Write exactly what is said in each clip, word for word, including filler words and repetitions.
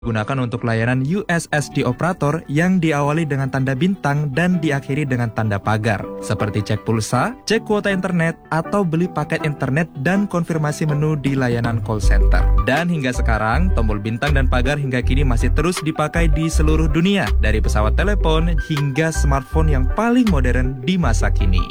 Gunakan untuk layanan U S S D operator yang diawali dengan tanda bintang dan diakhiri dengan tanda pagar, seperti cek pulsa, cek kuota internet, atau beli paket internet dan konfirmasi menu di layanan call center. Dan hingga sekarang, tombol bintang dan pagar hingga kini masih terus dipakai di seluruh dunia, dari pesawat telepon hingga smartphone yang paling modern di masa kini.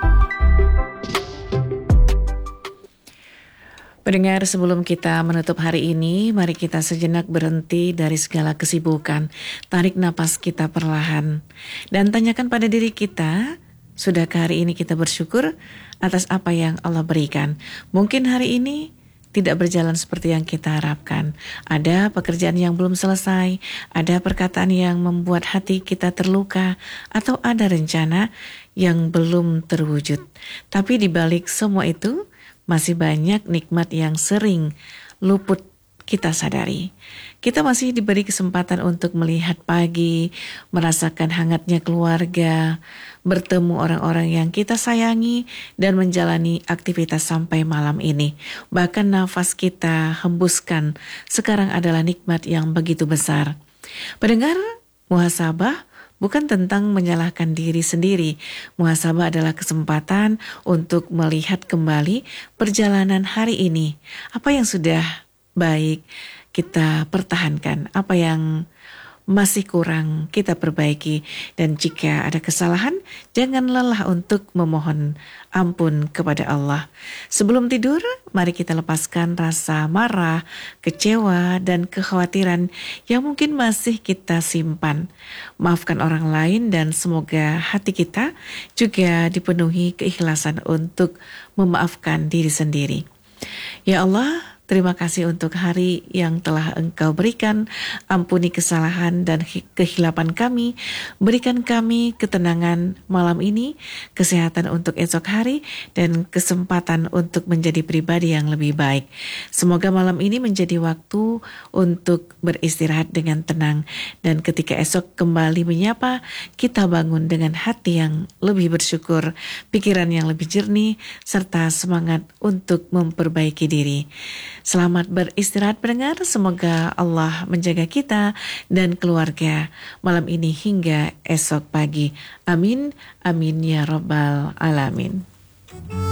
Pendengar, sebelum kita menutup hari ini, mari kita sejenak berhenti dari segala kesibukan. Tarik napas kita perlahan. Dan tanyakan pada diri kita, sudahkah hari ini kita bersyukur atas apa yang Allah berikan? Mungkin hari ini tidak berjalan seperti yang kita harapkan. Ada pekerjaan yang belum selesai, ada perkataan yang membuat hati kita terluka, atau ada rencana yang belum terwujud. Tapi di balik semua itu, masih banyak nikmat yang sering luput kita sadari. Kita masih diberi kesempatan untuk melihat pagi, merasakan hangatnya keluarga, bertemu orang-orang yang kita sayangi, dan menjalani aktivitas sampai malam ini. Bahkan nafas kita hembuskan sekarang adalah nikmat yang begitu besar. Pendengar, muhasabah bukan tentang menyalahkan diri sendiri. Muhasabah adalah kesempatan untuk melihat kembali perjalanan hari ini. Apa yang sudah baik kita pertahankan, apa yang masih kurang kita perbaiki, dan jika ada kesalahan, jangan lelah untuk memohon ampun kepada Allah. Sebelum tidur, mari kita lepaskan rasa marah, kecewa, dan kekhawatiran yang mungkin masih kita simpan. Maafkan orang lain dan semoga hati kita juga dipenuhi keikhlasan untuk memaafkan diri sendiri. Ya Allah, terima kasih untuk hari yang telah Engkau berikan. Ampuni kesalahan dan kehilapan kami. Berikan kami ketenangan malam ini, kesehatan untuk esok hari, dan kesempatan untuk menjadi pribadi yang lebih baik. Semoga malam ini menjadi waktu untuk beristirahat dengan tenang. Dan ketika esok kembali menyapa, kita bangun dengan hati yang lebih bersyukur, pikiran yang lebih jernih, serta semangat untuk memperbaiki diri. Selamat beristirahat pendengar, semoga Allah menjaga kita dan keluarga malam ini hingga esok pagi. Amin, amin ya rabbal alamin.